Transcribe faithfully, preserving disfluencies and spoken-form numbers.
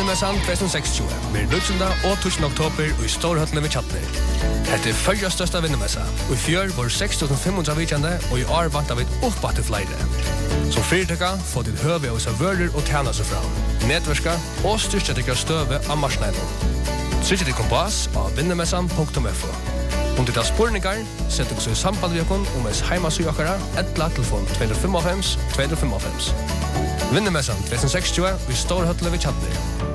Vinnemessan tjuetusen seksogtjúgu blir nuttjunda og tusen oktober i Storhøtlen ved Kjatner. Dette er fyrja største vinnemessa, og i fjør var seks tusen fem hundre vikjande, og i år vant vi opp til flere. Som fyrtøkka får til høve av seg vører og tjene seg fram, netverska og styrke til støve av marsneiden. Trykk til kompass av vinnemessan punktum f o. Om det er spurningar, sett dere så i samband med dere om ens heimasøkere, etla telefon to fem fem to fem fem. Vinnemessan tjuetusen seksogtjúgu i Storhøtlen ved Kjatner.